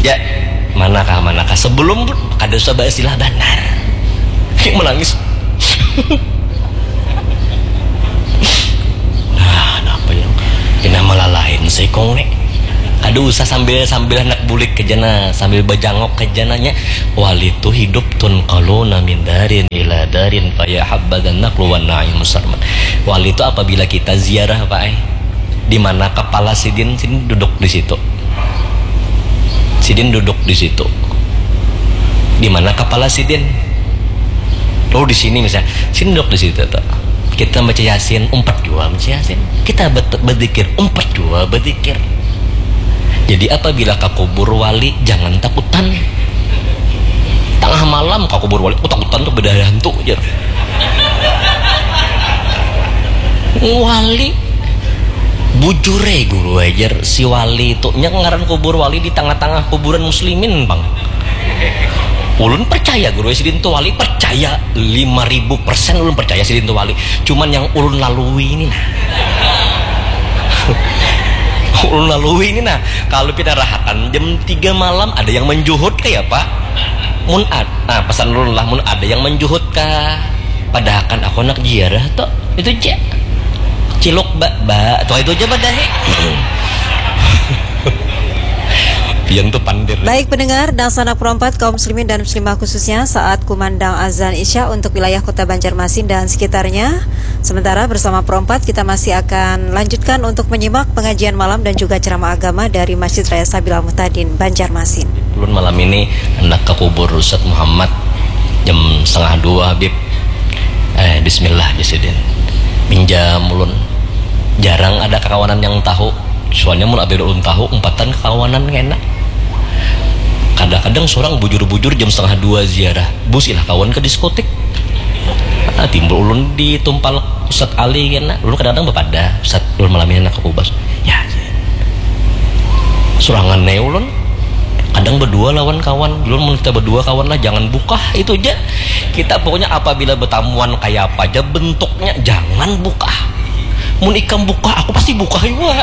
Ya, manakah sebelum kada sabah istilah benar. Menangis. Nah, apa yang kena malalain sekong nek. Aduh, usah sambil anak bulik ke jana, sambil bejangok ke jananya. Wali itu hidup tun qaluna min darin ila darin fa yahabbadan naqlu wan na'im musarman. Wali itu apabila kita ziarah Pak di mana kepala sidin duduk di situ. Sidin duduk di situ. Di mana kepala sidin? Oh, di sini misalnya. Sidin duduk di situ tuh. Kita baca Yasin, umpat dua baca Yasin. Kita berzikir, umpat dua berzikir. Jadi apabila ke kubur wali jangan takutan. Tengah malam ke kubur wali, takutan tuh beda hantu aja. Wali bujure guru ajar si wali itu ngaran kubur wali di tengah-tengah kuburan muslimin bang. Ulun percaya guru sidin tu wali, percaya 5000% ulun percaya sidin tu wali. Cuman yang ulun lalui ini nah. Ulun lalui ini nah, kalau kita rahakan jam 3 malam ada yang menjuhud kayak Pak mun nah pesan ulun lah mun ada yang menjuhud kah padahal kan aku nak ziarah toh itu aja cilok mbak toh itu aja badahe yang tuh pandir. Baik pendengar dan sanak perempat kaum muslimin dan muslimah khususnya, saat kumandang azan Isya untuk wilayah Kota Banjarmasin dan sekitarnya. Sementara bersama perempat kita masih akan lanjutkan untuk menyimak pengajian malam dan juga ceramah agama dari Masjid Raya Sabil Al-Muhtadin Banjarmasin. Ulun malam ini hendak ke kubur Ustaz Muhammad jam 1:30 Habib. Bismillah jasidin. Pinjam ulun. Jarang ada kawanan yang tahu. Soalnya mun abdi ulun tahu umpatan kawanan enak. Kadang-kadang seorang bujur-bujur jam 1:30 ziarah. Bus ilah kawan ke diskotik. Timbul ulun ditumpal Ustaz Ali kena. Ulun kadang-kadang bepada Ustaz ulun malam ini nak ke kubas. Ya. Surangan ulun kadang berdua lawan kawan. Ulun mun kita berdua kawan lah jangan buka itu aja. Kita pokoknya apabila bertamuan kayak apa aja bentuknya jangan buka. Mun ikam buka aku pasti buka juga.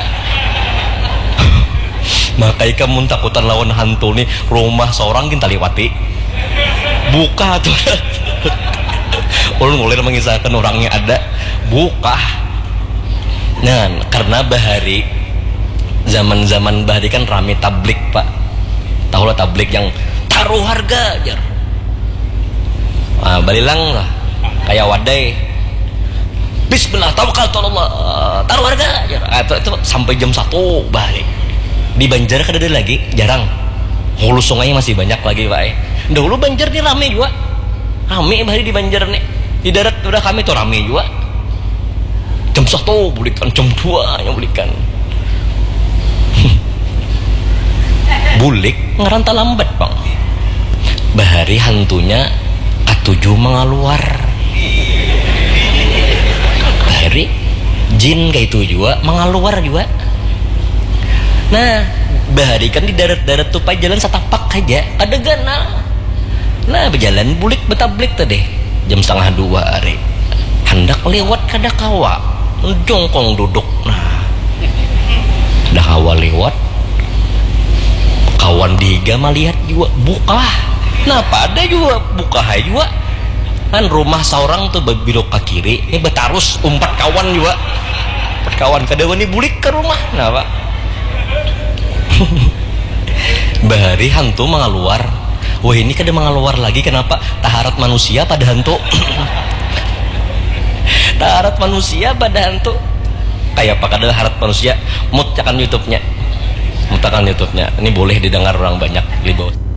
Maka ikam mun takutan lawan hantu nih rumah seorang kita lewati buka tuh. Ulun mulai mengisahkan orangnya ada buka. Nah karena bahari zaman bahari kan rame tablik Pak, tahulah tablik yang taruh harga jar. Balilang lah kayak wadai Bismillah tawakal Allah taruh harga jar. Itu sampai jam 1 balik. Di Banjar kan ada lagi jarang, hulu sungainya masih banyak lagi Pak. Dahulu Banjar nih rame juga, rame bahari di Banjar nih, di darat udah kami tuh rame juga. Jam 1 bulikan, jam 2 yang bulikan. Bulik ngerantau lambat bang. Bahari hantunya K7 mengaluar. Bahari jin kayak itu juga mengaluar juga. Nah, bahari kan di darat-darat tuh Pak jalan satapak aja, ada ganal. Nah, berjalan bulik betablik tadi jam 1:30 hari. Hendak lewat kada kawa, jongkong duduk. Nah, dah kawa lewat. Kawan diga melihat juga buka. Nah, pada juga buka juga. Kan rumah seorang tuh belok ke kiri, ini betarus umpat kawan juga. Umpat kawan kada wani bulik ke rumah. Nah, Pak. Bahari hantu mengaluar. Wah ini kada mengaluar lagi kenapa? Taharat manusia pada hantu. Taharat manusia pada hantu. Kayak apa kada harat manusia? Mutakan YouTube-nya. Mutakan YouTube-nya. Ini boleh didengar orang banyak di bawah.